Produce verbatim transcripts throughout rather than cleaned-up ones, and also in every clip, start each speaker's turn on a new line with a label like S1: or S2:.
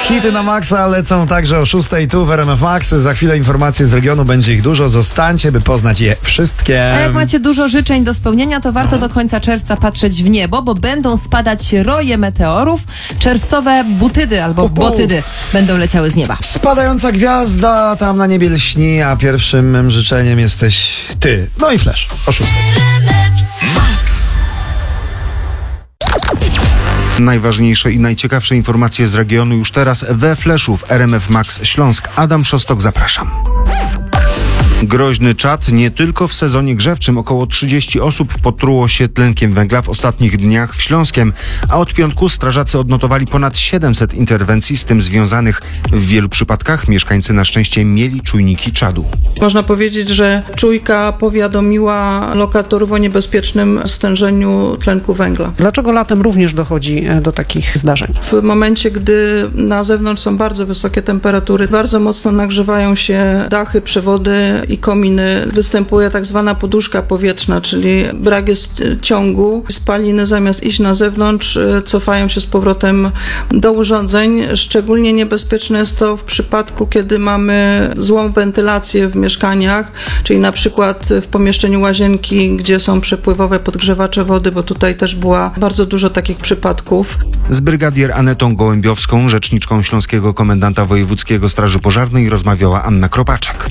S1: Hity na maksa lecą także o szóstej tu w R M F Max. Za chwilę informacje z regionu, będzie ich dużo. Zostańcie, by poznać je wszystkie.
S2: A jak macie dużo życzeń do spełnienia, to warto do końca czerwca patrzeć w niebo, bo będą spadać roje meteorów. Czerwcowe butydy albo
S1: Uhu.
S2: botydy będą leciały z nieba.
S1: Spadająca gwiazda tam na niebie lśni, a pierwszym mym życzeniem jesteś ty. No i Flash o szóstej.
S3: Najważniejsze i najciekawsze informacje z regionu już teraz we Flashu w R M F Max Śląsk. Adam Szostok, zapraszam. Groźny czad nie tylko w sezonie grzewczym. Około trzydzieści osób potruło się tlenkiem węgla w ostatnich dniach w Śląskiem, a od piątku strażacy odnotowali ponad siedemset interwencji z tym związanych. W wielu przypadkach mieszkańcy na szczęście mieli czujniki czadu.
S4: Można powiedzieć, że czujka powiadomiła lokatorów o niebezpiecznym stężeniu tlenku węgla.
S5: Dlaczego latem również dochodzi do takich zdarzeń?
S4: W momencie, gdy na zewnątrz są bardzo wysokie temperatury, bardzo mocno nagrzewają się dachy, przewody i kominy, występuje tak zwana poduszka powietrzna, czyli brak jest ciągu. Spaliny zamiast iść na zewnątrz, cofają się z powrotem do urządzeń. Szczególnie niebezpieczne jest to w przypadku, kiedy mamy złą wentylację w mieszkaniach, czyli na przykład w pomieszczeniu łazienki, gdzie są przepływowe podgrzewacze wody, bo tutaj też była bardzo dużo takich przypadków.
S3: Z brygadier Anetą Gołębiowską, rzeczniczką Śląskiego Komendanta Wojewódzkiego Straży Pożarnej, rozmawiała Anna Kropaczek.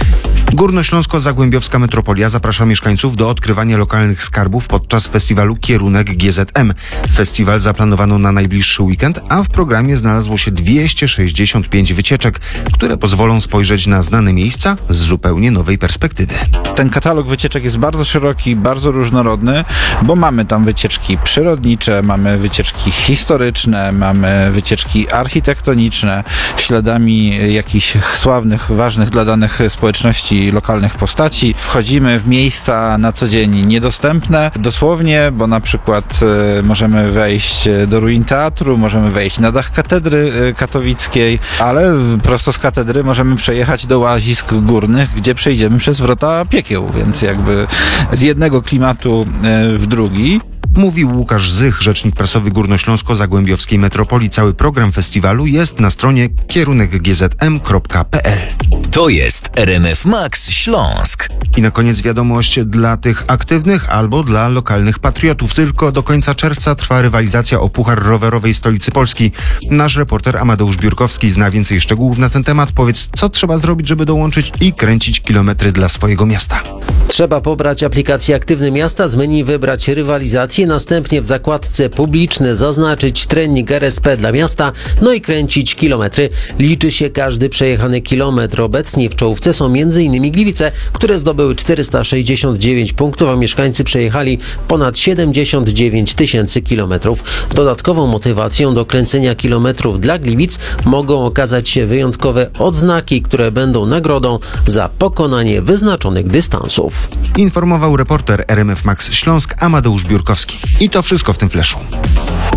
S3: Górnośląsko-Zagłębiowska Metropolia zaprasza mieszkańców do odkrywania lokalnych skarbów podczas festiwalu Kierunek G Z M. Festiwal zaplanowano na najbliższy weekend, a w programie znalazło się dwieście sześćdziesiąt pięć wycieczek, które pozwolą spojrzeć na znane miejsca z zupełnie nowej perspektywy.
S6: Ten katalog wycieczek jest bardzo szeroki, bardzo różnorodny, bo mamy tam wycieczki przyrodnicze, mamy wycieczki historyczne, mamy wycieczki architektoniczne, śladami jakichś sławnych, ważnych dla danych społeczności lokalnych postaci. Wchodzimy w miejsca na co dzień niedostępne, dosłownie, bo na przykład y, możemy wejść do ruin teatru, możemy wejść na dach katedry y, katowickiej, ale prosto z katedry możemy przejechać do łazisk górnych, gdzie przejdziemy przez wrota piekieł, więc jakby z jednego klimatu y, w drugi.
S3: Mówił Łukasz Zych, rzecznik prasowy Górnośląsko-Zagłębiowskiej Metropolii. Cały program festiwalu jest na stronie kierunek g z m kropka p l.
S7: To jest R M F Max Śląsk.
S3: I na koniec wiadomość dla tych aktywnych albo dla lokalnych patriotów. Tylko do końca czerwca trwa rywalizacja o Puchar Rowerowej Stolicy Polski. Nasz reporter Amadeusz Biurkowski zna więcej szczegółów na ten temat. Powiedz, co trzeba zrobić, żeby dołączyć i kręcić kilometry dla swojego miasta.
S8: Trzeba pobrać aplikację Aktywne Miasta, z menu wybrać rywalizację, następnie w zakładce publiczne zaznaczyć trening R S P dla miasta, no i kręcić kilometry. Liczy się każdy przejechany kilometr. Obecnie w czołówce są m.in. Gliwice, które zdobyły czterysta sześćdziesiąt dziewięć punktów, a mieszkańcy przejechali ponad siedemdziesiąt dziewięć tysięcy kilometrów. Dodatkową motywacją do kręcenia kilometrów dla Gliwic mogą okazać się wyjątkowe odznaki, które będą nagrodą za pokonanie wyznaczonych dystansów.
S3: Informował reporter R M F Max Śląsk Amadeusz Biurkowski. I to wszystko w tym flashu.